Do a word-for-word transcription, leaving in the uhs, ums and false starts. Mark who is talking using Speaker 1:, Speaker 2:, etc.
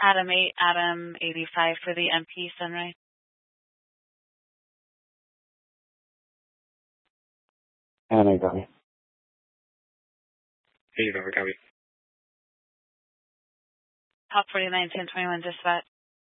Speaker 1: Adam eight, Adam eighty-five for the M P Sunrise.
Speaker 2: And I copy.
Speaker 3: eighty-five, copy.
Speaker 1: Top forty-nine, ten twenty-one, dispatch.